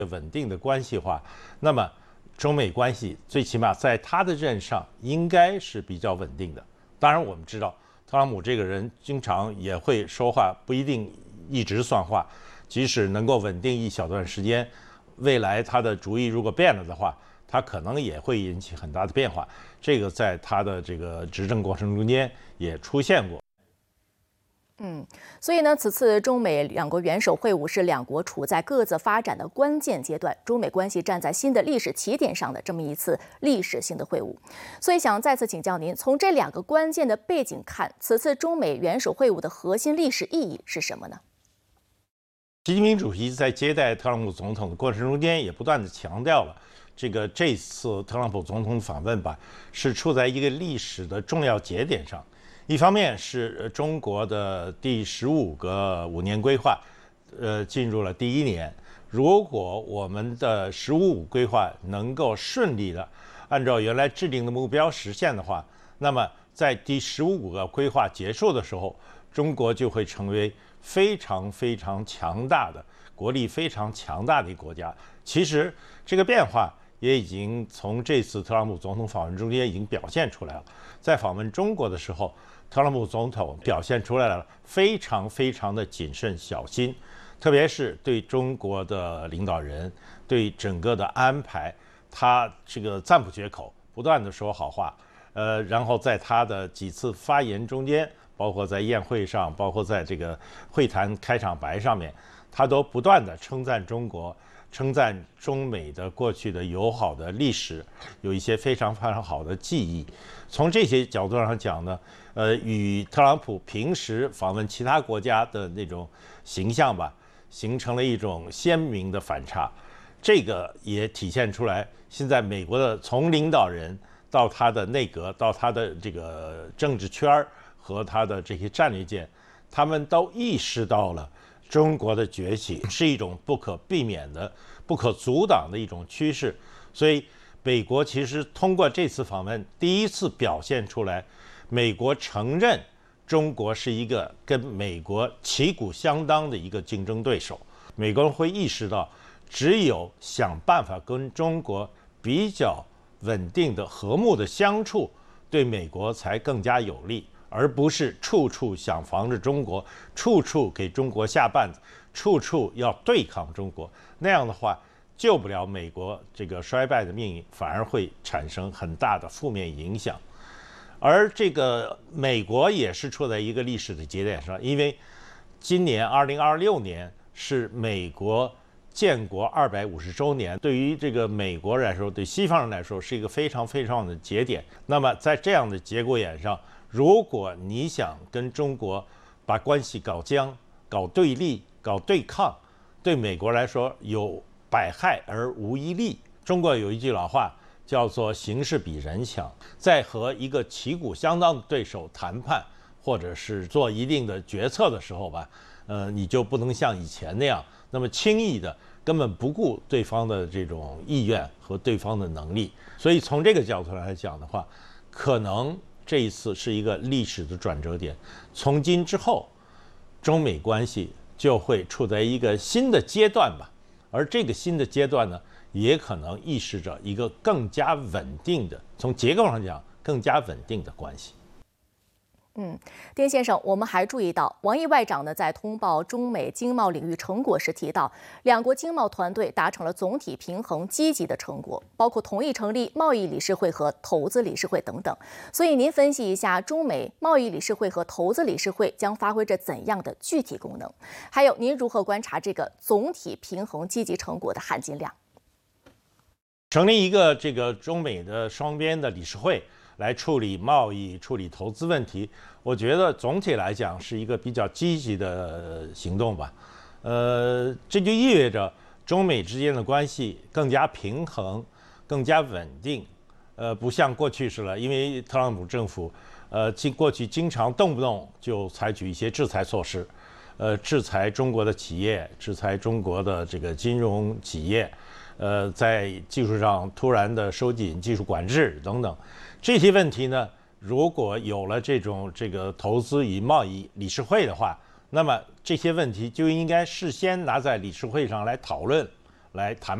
稳定的关系话，那么中美关系最起码在他的任上应该是比较稳定的。当然，我们知道特朗普这个人经常也会说话，不一定一直算话。即使能够稳定一小段时间，未来他的主意如果变了的话，他可能也会引起很大的变化。这个在他的这个执政过程中间也出现过。 所以呢，此次中美两国元首会晤是两国处在各自发展的关键阶段，中美关系站在新的历史起点上的这么一次历史性的会晤。所以想再次请教您，从这两个关键的背景看，此次中美元首会晤的核心历史意义是什么呢？ 习近平主席在接待特朗普总统的过程中间，也不断地强调了，这次特朗普总统访问吧，是处在一个历史的重要节点上。一方面是中国的第15个5年规划，进入了第1年。如果我们的15规划能够顺利的按照原来制定的目标实现的话，那么在第15个规划结束的时候，中国就会成为非常非常强大的国力非常强大的一个国家。其实这个变化也已经从这次特朗普总统访问中间已经表现出来了。在访问中国的时候，特朗普总统表现出来了非常非常的谨慎小心，特别是对中国的领导人，对整个的安排，他这个赞不绝口，不断的说好话。然后在他的几次发言中间，包括在宴会上，包括在这个会谈开场白上面，他都不断的称赞中国，称赞中美的过去的友好的历史，有一些非常非常好的记忆。从这些角度上讲呢，与特朗普平时访问其他国家的那种形象吧，形成了一种鲜明的反差。这个也体现出来，现在美国的从领导人到他的内阁，到他的这个政治圈和他的这些战略界，他们都意识到了中国的崛起是一种不可避免的、不可阻挡的一种趋势。所以美国其实通过这次访问，第一次表现出来，美国承认中国是一个跟美国旗鼓相当的一个竞争对手。美国人会意识到，只有想办法跟中国比较稳定的、和睦的相处，对美国才更加有利，而不是处处想防着中国，处处给中国下绊子，处处要对抗中国。那样的话，救不了美国这个衰败的命运，反而会产生很大的负面影响。而这个美国也是处在一个历史的节点上，因为今年2026年是美国建国250周年，对于这个美国来说，对西方人来说是一个非常非常的节点。那么在这样的节骨眼上，如果你想跟中国把关系搞僵、搞对立、搞对抗，对美国来说有百害而无一利。中国有一句老话叫做形势比人强，在和一个旗鼓相当的对手谈判或者是做一定的决策的时候吧，你就不能像以前那样那么轻易的根本不顾对方的这种意愿和对方的能力。所以从这个角度来讲的话，可能这一次是一个历史的转折点。从今之后，中美关系就会处在一个新的阶段吧。而这个新的阶段呢，也可能预示着一个更加稳定的，从结构上讲更加稳定的关系。 丁先生，我们还注意到，王毅外长呢在通报中美经贸领域成果时提到，两国经贸团队达成了总体平衡积极的成果，包括同意成立贸易理事会和投资理事会等等。所以您分析一下，中美贸易理事会和投资理事会将发挥着怎样的具体功能？还有，您如何观察这个总体平衡积极成果的含金量？ 成立一个这个中美的双边的理事会来处理贸易、处理投资问题，我觉得总体来讲是一个比较积极的行动吧。这就意味着中美之间的关系更加平衡、更加稳定。不像过去似的，因为特朗普政府，过去经常动不动就采取一些制裁措施，制裁中国的企业，制裁中国的这个金融企业，在技术上突然的收紧技术管制等等。这些问题呢，如果有了这个投资与贸易理事会的话，那么这些问题就应该事先拿在理事会上来讨论， 来谈。